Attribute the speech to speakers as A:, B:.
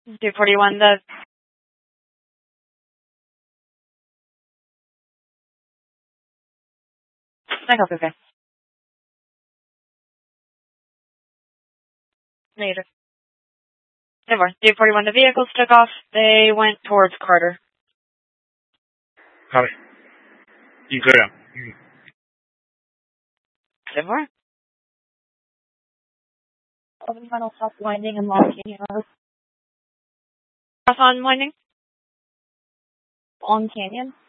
A: 241, the... Okay. Later. 241, the vehicles took off. They went towards Carter.
B: Copy. You clear out.
A: 241.
C: Open tunnel south winding and Long Canyon Road.
A: Cross on winding?
C: On Canyon.